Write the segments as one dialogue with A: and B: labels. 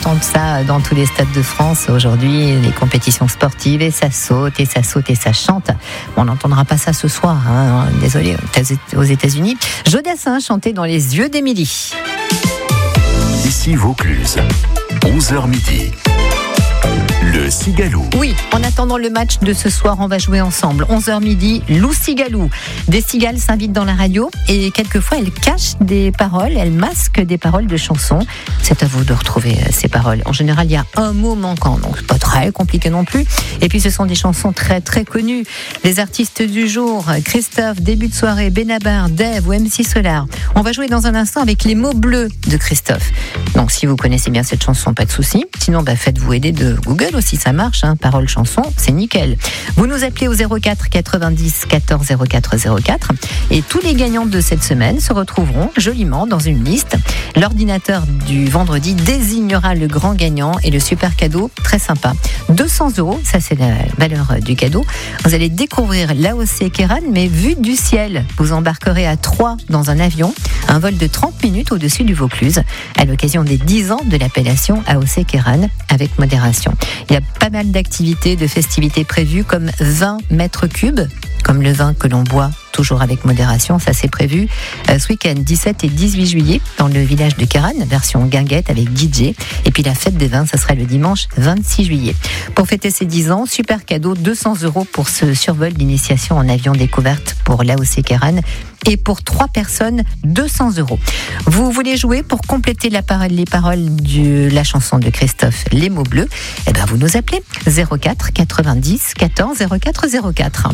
A: entendre ça dans tous les stades de France aujourd'hui, les compétitions sportives, et ça saute, et ça saute, et ça chante. Bon, on n'entendra pas ça ce soir, hein, désolé, aux États-Unis. Jodassin chantait dans les yeux d'Émilie.
B: Ici Vaucluse, 11h midi. Le Cigalou.
A: Oui, en attendant le match de ce soir, on va jouer ensemble. 11h midi, Lou Cigalou. Des cigales s'invitent dans la radio et quelquefois elles cachent des paroles, elles masquent des paroles de chansons. C'est à vous de retrouver ces paroles. En général, il y a un mot manquant, donc c'est pas très compliqué non plus. Et puis ce sont des chansons très très connues. Les artistes du jour, Christophe, Début de soirée, Benabar, Dave ou MC Solar. On va jouer dans un instant avec les mots bleus de Christophe. Donc si vous connaissez bien cette chanson, pas de souci. Sinon, faites-vous aider de Google aussi, ça marche, hein. Parole chanson, c'est nickel. Vous nous appelez au 04 90 14 04 04 et tous les gagnants de cette semaine se retrouveront joliment dans une liste. L'ordinateur du vendredi désignera le grand gagnant et le super cadeau, très sympa. 200 €, ça c'est la valeur du cadeau. Vous allez découvrir l'AOC Kéran, mais vue du ciel. Vous embarquerez à 3 dans un avion, un vol de 30 minutes au-dessus du Vaucluse, à l'occasion des 10 ans de l'appellation AOC Kéran, avec modération. Il y a pas mal d'activités, de festivités prévues, comme 20 mètres cubes, comme le vin que l'on boit toujours avec modération, ça c'est prévu ce week-end 17 et 18 juillet dans le village de Kéran, version guinguette avec DJ. Et puis la fête des vins, ça sera le dimanche 26 juillet. Pour fêter ses 10 ans, super cadeau, 200 € pour ce survol d'initiation en avion découverte pour l'AOC Kéran. Et pour 3 personnes, 200 €. Vous voulez jouer pour compléter les paroles de la chanson de Christophe, Les mots bleus? Vous nous appelez 04 90 14 04 04.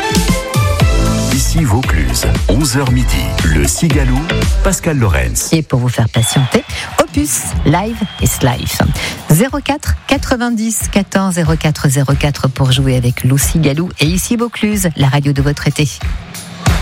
B: Ici Vaucluse, 11h midi. Le Cigalou, Pascal Lorenz.
A: Et pour vous faire patienter, Opus, Live is Life. 04 90 14 04 04 pour jouer avec Lou Cigalou. Et ici Vaucluse, la radio de votre été.